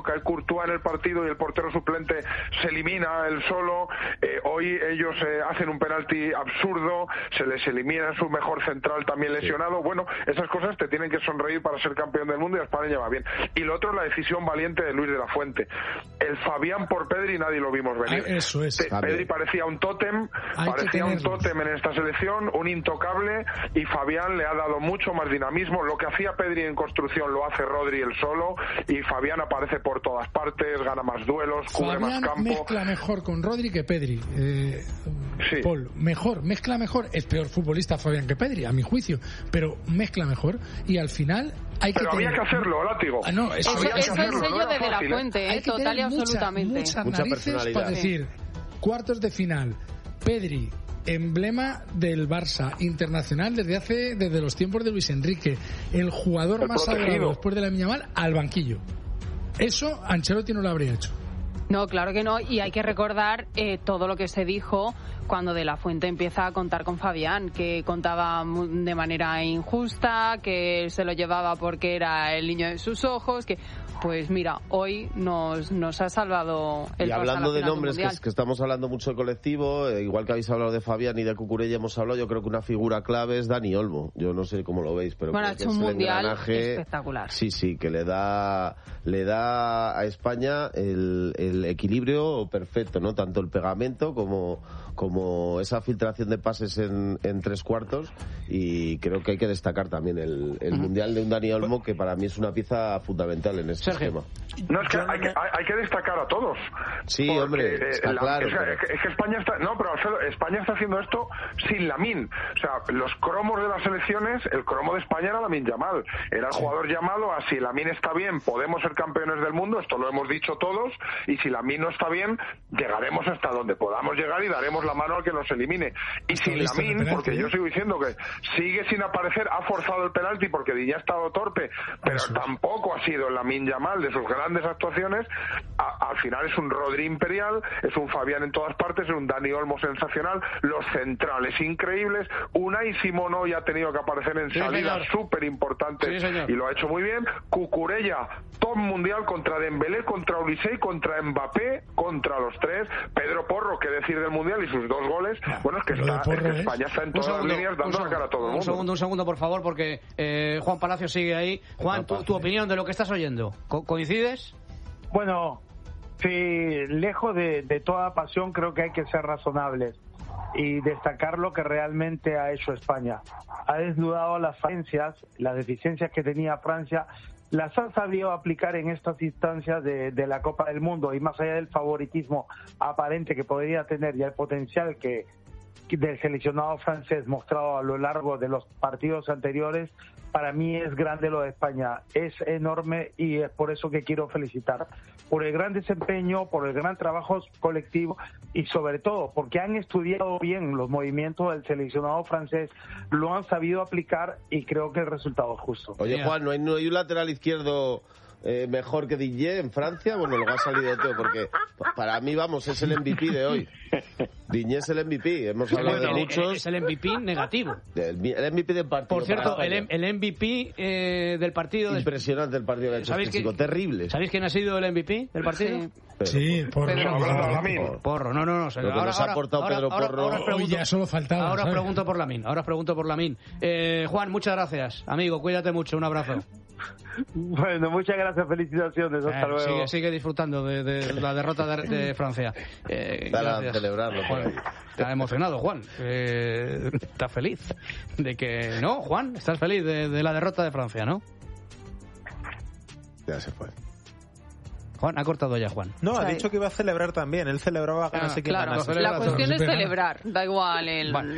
solo, cae Courtois en el partido y el portero suplente se elimina él solo. Hoy ellos hacen un penalti absurdo, se les elimina su mejor central también lesionado. Bueno, esas cosas te tienen que sonreír para ser campeón del mundo, y a España va bien. Y lo otro es la decisión valiente de Luis de la Fuente. El Fabián por Pedri nadie lo vimos venir. Eso es. Pedri parecía un tótem, en esta selección, un intocable, y Fabián le ha dado mucho más dinamismo. Lo que hacía Pedri en construcción lo hace Rodri él solo, y Fabián aparece por todas partes, gana más duelos, cubre más campo. Mezcla mejor con Rodri que Pedri. Paul, mezcla mejor. Es peor futbolista Fabián que Pedri, a mi juicio, pero mezcla mejor, y al final pero había que hacerlo, Látigo. Eso es el sello de la Fuente, total y absolutamente. Muchas narices para decir, cuartos de final, Pedri, emblema del Barça, internacional desde los tiempos de Luis Enrique, el jugador más adorado después de Lamine Yamal, al banquillo. Eso Ancelotti no lo habría hecho. No, claro que no, y hay que recordar todo lo que se dijo cuando De la Fuente empieza a contar con Fabián, que contaba de manera injusta, que se lo llevaba porque era el niño de sus ojos, que pues mira, hoy nos ha salvado el Y hablando de nombres, que estamos hablando mucho de colectivo, igual que habéis hablado de Fabián y de Cucurella hemos hablado, yo creo que una figura clave es Dani Olmo. Yo no sé cómo lo veis, pero bueno, ha hecho un mundial espectacular. Sí, que le da a España el equilibrio perfecto, ¿no? Tanto el pegamento como esa filtración de pases en tres cuartos, y creo que hay que destacar también el mundial de un Dani Olmo, que para mí es una pieza fundamental en este esquema. No, es que hay que destacar a todos. Sí, hombre, está claro. Es que España está... No, pero Alfredo, España está haciendo esto sin Lamine. O sea, los cromos de las selecciones, el cromo de España era Lamine Yamal. Era el jugador llamado a, si Lamine está bien, podemos ser campeones del mundo, esto lo hemos dicho todos, y si Lamine no está bien, llegaremos hasta donde podamos llegar y daremos la mano al que nos elimine. Y sin Lamine, porque yo sigo diciendo que sigue sin aparecer, ha forzado el penalti porque Diñé ha estado torpe, pero tampoco ha sido el Lamine Yamal de sus grandes actuaciones. Al final es un Rodri imperial, es un Fabián en todas partes, es un Dani Olmo sensacional, los centrales increíbles, Unai Simón hoy ha tenido que aparecer en salidas súper importantes y lo ha hecho muy bien. Cucurella, top mundial contra Dembélé, contra Olise, contra Mbappé, contra los tres. Pedro Porro, qué decir del mundial y sus 2 goles. Bueno, es que España está en todas las líneas dando la cara a todo el mundo. Un segundo, por favor, porque Juan Palacio sigue ahí. Juan, tu opinión de lo que estás oyendo, ¿coincides? Bueno, sí, lejos de toda pasión, creo que hay que ser razonables y destacar lo que realmente ha hecho España. Ha desnudado las falencias, las deficiencias que tenía Francia, las han sabido aplicar en estas instancias de la Copa del Mundo, y más allá del favoritismo aparente que podría tener y el potencial que del seleccionado francés mostrado a lo largo de los partidos anteriores, para mí es grande lo de España, es enorme, y es por eso que quiero felicitar por el gran desempeño, por el gran trabajo colectivo y sobre todo porque han estudiado bien los movimientos del seleccionado francés, lo han sabido aplicar y creo que el resultado es justo. Oye, Juan, ¿no hay un lateral izquierdo mejor que Diñé en Francia? Bueno, lo ha salido todo, porque para mí, vamos, es el MVP de hoy. Diñé es el MVP, hemos hablado de muchos. Es el MVP negativo. El MVP del partido. Por cierto, el MVP del partido. Impresionante el partido que ha hecho este chico, terrible. ¿Sabéis quién ha sido el MVP del partido? Sí, Porro. No. Lo que nos ha aportado Pedro Porro. Ya solo faltaba. Ahora os pregunto por Lamine. Juan, muchas gracias. Amigo, cuídate mucho. Un abrazo. Bueno, muchas gracias, felicitaciones, hasta luego. Sigue disfrutando de la derrota de Francia. Para celebrarlo. Juan, está emocionado, Juan. Está feliz de que... ¿No, Juan? ¿Estás feliz de la derrota de Francia, no? Ya se fue. Juan, ha cortado ya, Juan. No, ha dicho que iba a celebrar también. Él celebraba que no sé quién claro, la cuestión es celebrar, da igual